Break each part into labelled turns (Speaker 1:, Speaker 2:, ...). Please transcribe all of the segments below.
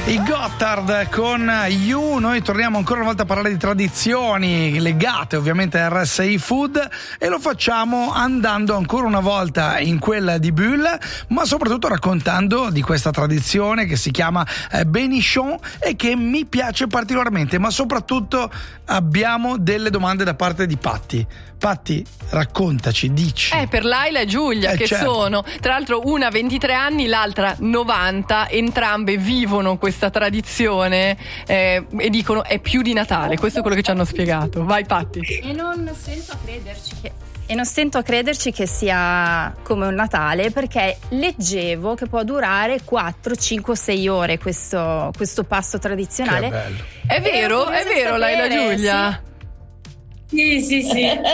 Speaker 1: I Gotthard con You. Noi torniamo ancora una volta a parlare di tradizioni legate ovviamente a RSI Food, e lo facciamo andando ancora una volta in quella di Bulle, ma soprattutto raccontando di questa tradizione che si chiama Bénichon e che mi piace particolarmente. Ma soprattutto abbiamo delle domande da parte di Patti. Patti, raccontaci, dici.
Speaker 2: Per Laila e Giulia, che
Speaker 1: certo.
Speaker 2: sono, tra l'altro, una 23 anni, l'altra 90, entrambe vivono questa tradizione e dicono è più di Natale. Questo è quello che ci hanno spiegato. Vai Patti.
Speaker 3: E non stento a crederci che sia come un Natale, perché leggevo che può durare 4, 5, 6 ore questo pasto tradizionale.
Speaker 1: Che bello.
Speaker 2: È vero, Laila e Giulia.
Speaker 4: Sì.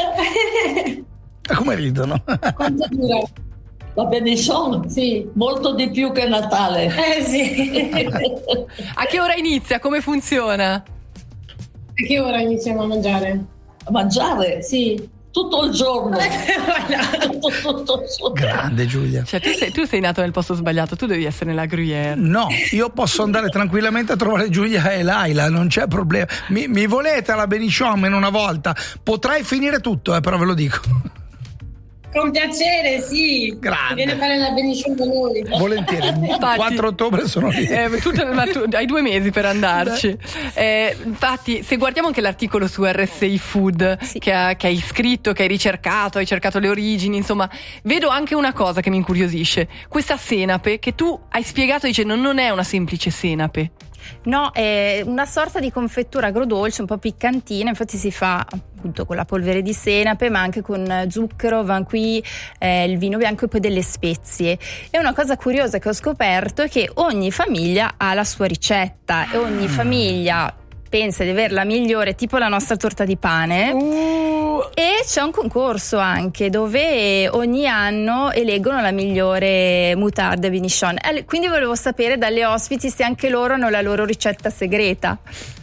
Speaker 1: Come ridono?
Speaker 4: Quanto dura?
Speaker 5: Va bene, sono molto di più che Natale.
Speaker 4: Sì.
Speaker 2: A che ora inizia? Come funziona?
Speaker 4: A che ora iniziamo a mangiare?
Speaker 5: A mangiare?
Speaker 4: Sì.
Speaker 5: Tutto il giorno. Tutto il giorno.
Speaker 1: Grande Giulia.
Speaker 2: Cioè tu sei nato nel posto sbagliato, tu devi essere nella Gruyère.
Speaker 1: No, io posso andare tranquillamente a trovare Giulia e Laila, non c'è problema. Mi volete alla Bénichon in una volta? Potrei finire tutto, però ve lo dico.
Speaker 4: Con piacere, sì.
Speaker 1: Grande.
Speaker 4: Viene a fare la Bénichon da noi.
Speaker 1: Volentieri. Il 4 ottobre sono lì.
Speaker 2: Ma tu hai 2 mesi per andarci. Infatti, se guardiamo anche l'articolo su RSI Food, sì, che hai scritto, che hai ricercato, hai cercato le origini, insomma, vedo anche una cosa che mi incuriosisce. Questa senape che tu hai spiegato dicendo non è una semplice senape.
Speaker 3: No, è una sorta di confettura agrodolce un po' piccantina, infatti si fa appunto con la polvere di senape, ma anche con zucchero, vin qui, il vino bianco e poi delle spezie. E una cosa curiosa che ho scoperto è che ogni famiglia ha la sua ricetta e ogni famiglia pensa di avere la migliore, tipo la nostra torta di pane. E c'è un concorso anche dove ogni anno eleggono la migliore moutarde Bénichon. Quindi volevo sapere dalle ospiti se anche loro hanno la loro ricetta segreta.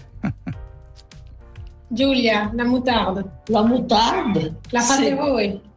Speaker 4: Giulia, la moutarde.
Speaker 5: La moutarde?
Speaker 4: La fate
Speaker 5: Sì.
Speaker 4: voi?